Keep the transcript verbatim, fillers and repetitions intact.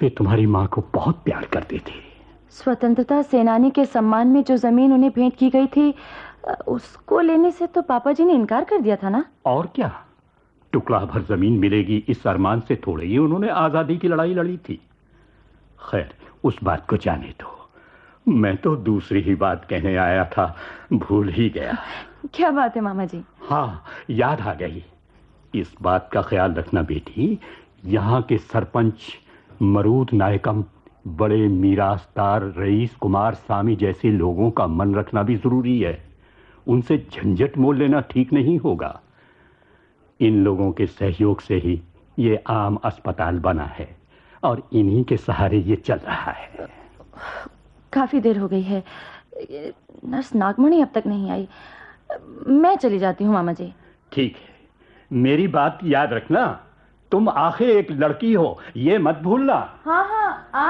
वे तुम्हारी माँ को बहुत प्यार करते थे। स्वतंत्रता सेनानी के सम्मान में जो जमीन उन्हें भेंट की गई थी, उसको लेने से तो पापा जी ने इनकार कर दिया था ना। और क्या, टुकड़ा भर जमीन मिलेगी इस अरमान से थोड़े ही उन्होंने आजादी की लड़ाई लड़ी थी। खैर, उस बात को जाने दो, मैं तो दूसरी ही बात कहने आया था, भूल ही गया। क्या बात है मामा जी? हाँ, याद आ गई। इस बात का ख्याल रखना बेटी, यहाँ के सरपंच मरूद नायकम बड़े मीरासदार रईस कुमार सामी जैसे लोगों का मन रखना भी जरूरी है। उनसे झंझट मोल लेना ठीक नहीं होगा। इन लोगों के सहयोग से ही ये आम अस्पताल बना है और इन्हीं के सहारे ये चल रहा है। काफी देर हो गई है, नर्स नागमणि अब तक नहीं आई। मैं चली जाती हूँ मामा जी। ठीक है, मेरी बात याद रखना, तुम आखिर एक लड़की हो, ये मत भूलना। हाँ हाँ।